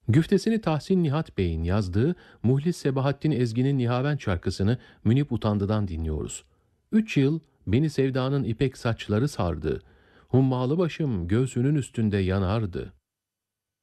Güftesini Tahsin Nihat Bey'in yazdığı Muhlis Sebahattin Ezgi'nin Nihavent şarkısını Münip Utandı'dan dinliyoruz. 3 yıl beni sevdanın ipek saçları sardı. Hummalı başım göğsünün üstünde yanardı.